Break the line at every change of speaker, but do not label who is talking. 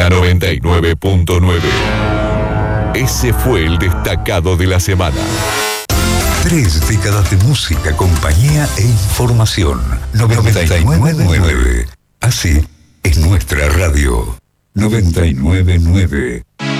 la 99.9. Ese fue el destacado de la semana.
3 décadas de música, compañía e información. 99.9. Así es nuestra radio. 99.9.